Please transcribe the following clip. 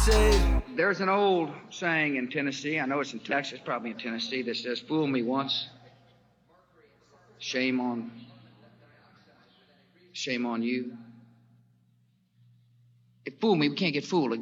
say. There's an old saying in Tennessee, I know it's in Texas, probably in Tennessee, that says, fool me once, shame on you. If fool me, we can't get fooled again.